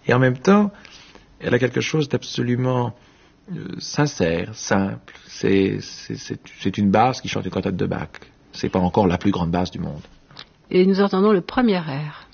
Et en même temps, elle a quelque chose d'absolument sincère, simple. C'est une basse qui chante une cantate de Bach. C'est pas encore la plus grande basse du monde. Et nous entendons le premier air.